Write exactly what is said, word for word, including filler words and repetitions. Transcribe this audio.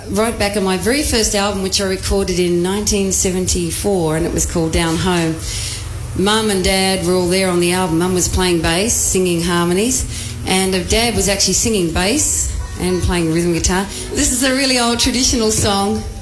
right back on my very first album, which I recorded in nineteen seventy-four, and it was called Down Home. Mum and Dad were all there on the album. Mum was playing bass, singing harmonies, and Dad was actually singing bass and playing rhythm guitar. This is a really old traditional song.